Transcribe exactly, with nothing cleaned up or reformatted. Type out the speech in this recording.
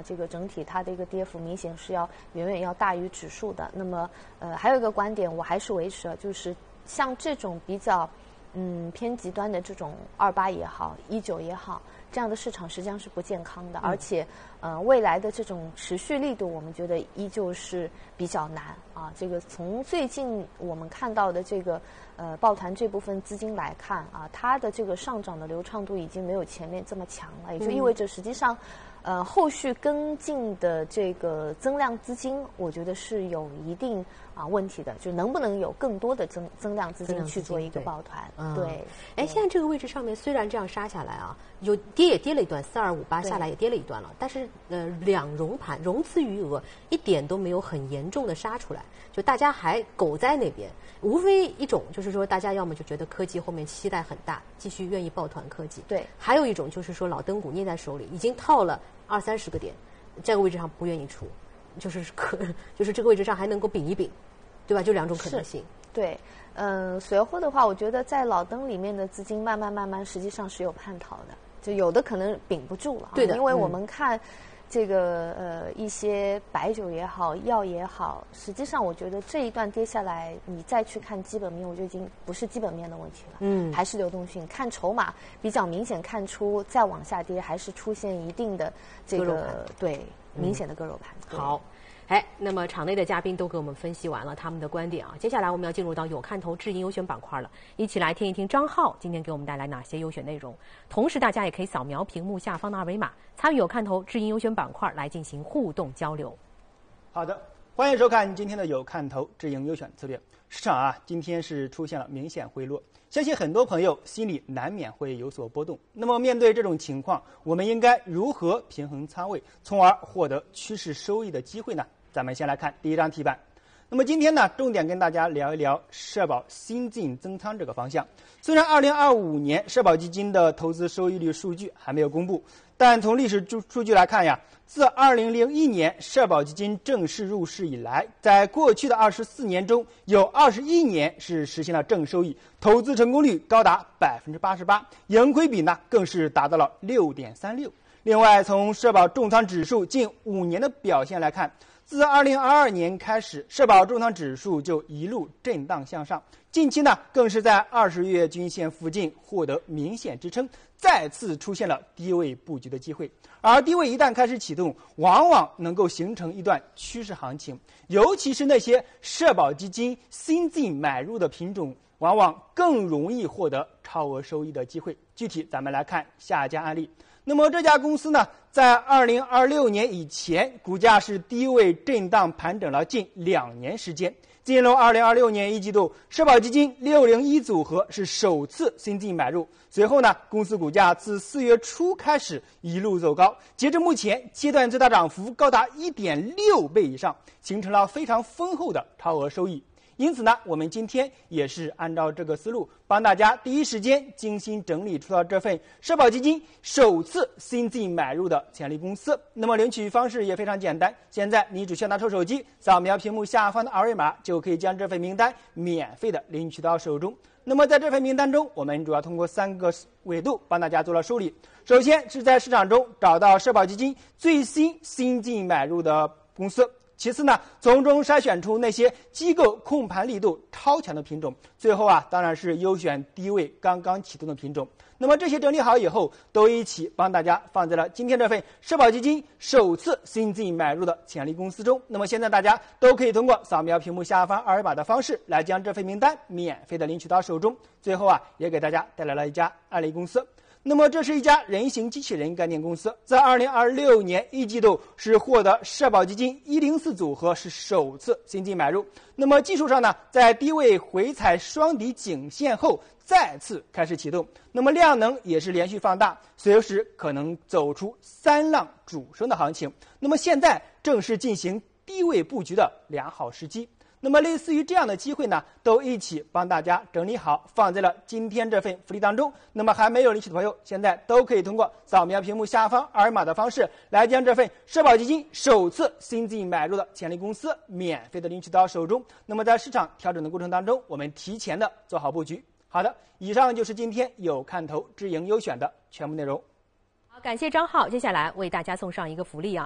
这个整体它的一个跌幅明显是要远远要大于指数的。那么呃还有一个观点我还是维持了，就是像这种比较嗯偏极端的这种二八也好，一九也好，这样的市场实际上是不健康的，而且呃未来的这种持续力度，我们觉得依旧是比较难啊。这个从最近我们看到的这个呃抱团这部分资金来看啊，它的这个上涨的流畅度已经没有前面这么强了，也就意味着实际上呃后续跟进的这个增量资金，我觉得是有一定啊问题的，就能不能有更多的增增量资金去做一个抱团？ 嗯、 对， 哎，现在这个位置上面虽然这样杀下来啊，有跌也跌了一段，四二五八下来也跌了一段了，但是呃两融盘融资余额一点都没有很严重的杀出来，就大家还苟在那边，无非一种就是说大家要么就觉得科技后面期待很大，继续愿意抱团科技， 对， 还有一种就是说老灯股捏在手里，已经套了二三十个点，这个位置上不愿意出，就是可就是这个位置上还能够顶一顶，对吧？就两种可能性。 对，嗯、呃，随后的话，我觉得在老灯里面的资金慢慢慢慢，实际上是有叛逃的，就有的可能顶不住了、啊。 对的， 因为我们看这个、嗯、呃一些白酒也好，药也好，实际上我觉得这一段跌下来，你再去看基本面，我就已经不是基本面的问题了，嗯，还是流动性。看筹码比较明显看出，再往下跌还是出现一定的这个对明显的割肉盘。 嗯、好。哎，那么场内的嘉宾都给我们分析完了他们的观点啊，接下来我们要进入到有看头智盈优选板块了，一起来听一听张浩今天给我们带来哪些优选内容。同时，大家也可以扫描屏幕下方的二维码，参与有看头智盈优选板块来进行互动交流。 好的，欢迎收看今天的有看头智盈优选策略。市场啊，今天是出现了明显回落，相信很多朋友心里难免会有所波动。那么面对这种情况，我们应该如何平衡仓位，从而获得趋势收益的机会呢？咱们先来看第一张题板。那么今天呢，重点跟大家聊一聊社保新进增仓这个方向。虽然二零二五年社保基金的投资收益率数据还没有公布，但从历史数据来看呀，自二零零一年社保基金正式入市以来，在过去的二十四年中，有二十一年是实现了正收益，投资成功率高达百分之八十八，盈亏比呢更是达到了六点三六。另外，从社保重仓指数近五年的表现来看，自二零二二年开始，社保重仓指数就一路震荡向上，近期呢更是在二十月均线附近获得明显支撑，再次出现了低位布局的机会。而低位一旦开始启动，往往能够形成一段趋势行情，尤其是那些社保基金新进买入的品种，往往更容易获得超额收益的机会。具体咱们来看下一家案例。那么这家公司呢，在二零二六年以前，股价是低位震荡盘整了近两年时间。进入二零二六年一季度，社保基金六零一组合是首次新进买入。随后呢，公司股价自四月初开始一路走高，截至目前，阶段最大涨幅高达一点六倍以上，形成了非常丰厚的超额收益。因此呢，我们今天也是按照这个思路，帮大家第一时间精心整理出了这份社保基金首次新进买入的潜力公司。那么领取方式也非常简单，现在你只需要拿出手机，扫描屏幕下方的二维码，就可以将这份名单免费的领取到手中。那么在这份名单中，我们主要通过三个维度帮大家做了梳理。首先是在市场中找到社保基金最新新进买入的公司。其次呢，从中筛选出那些机构控盘力度超强的品种。最后啊，当然是优选低位刚刚启动的品种。那么这些整理好以后，都一起帮大家放在了今天这份社保基金首次新进买入的潜力公司中。那么现在大家都可以通过扫描屏幕下方二维码的方式来将这份名单免费的领取到手中。最后啊，也给大家带来了一家案例公司。那么这是一家人形机器人概念公司，在二零二六年一季度是获得社保基金一零四组合是首次新进买入。那么技术上呢，在低位回踩双底颈线后再次开始启动，那么量能也是连续放大，随时可能走出三浪主升的行情。那么现在正是进行低位布局的良好时机。那么类似于这样的机会呢，都一起帮大家整理好，放在了今天这份福利当中。那么还没有领取的朋友，现在都可以通过扫描屏幕下方二维码的方式，来将这份社保基金首次新进买入的潜力公司免费的领取到手中。那么在市场调整的过程当中，我们提前的做好布局。好的，以上就是今天有看头智盈优选的全部内容。 好，感谢张浩，接下来为大家送上一个福利啊。